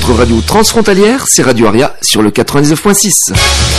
Votre radio transfrontalière, c'est Radio Aria sur le 99.6.